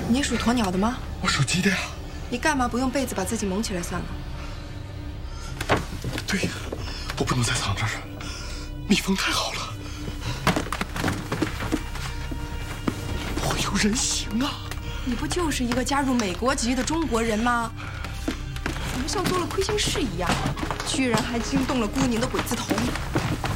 你属鸵鸟的吗？ 我属鸡的呀。 你干嘛不用被子把自己蒙起来算了？ 对呀，我不能再藏这儿了，蜜蜂太好了，我有人形啊！ 你不就是一个加入美国籍的中国人吗？怎么像做了亏心事一样，居然还惊动了孤宁的鬼子头？